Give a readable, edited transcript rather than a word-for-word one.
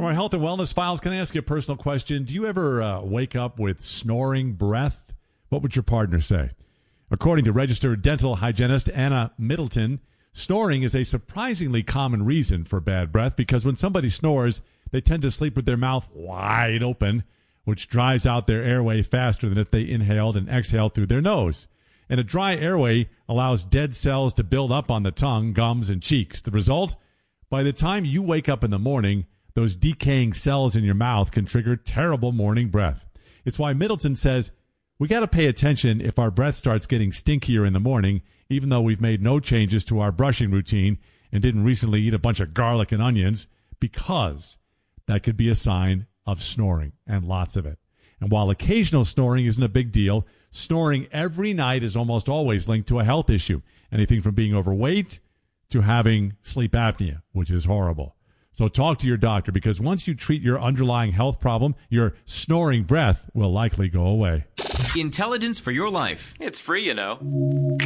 From our health and wellness files, can I ask you a personal question? Do you ever wake up with snoring breath? What would your partner say? According to registered dental hygienist Anna Middleton, snoring is a surprisingly common reason for bad breath because when somebody snores, they tend to sleep with their mouth wide open, which dries out their airway faster than if they inhaled and exhaled through their nose. And a dry airway allows dead cells to build up on the tongue, gums, and cheeks. The result? By the time you wake up in the morning, those decaying cells in your mouth can trigger terrible morning breath. It's why Middleton says we got to pay attention if our breath starts getting stinkier in the morning, even though we've made no changes to our brushing routine and didn't recently eat a bunch of garlic and onions, because that could be a sign of snoring, and lots of it. And while occasional snoring isn't a big deal, snoring every night is almost always linked to a health issue, anything from being overweight to having sleep apnea, which is horrible. So talk to your doctor, because once you treat your underlying health problem, your snoring breath will likely go away. Intelligence for your life. It's free, you know.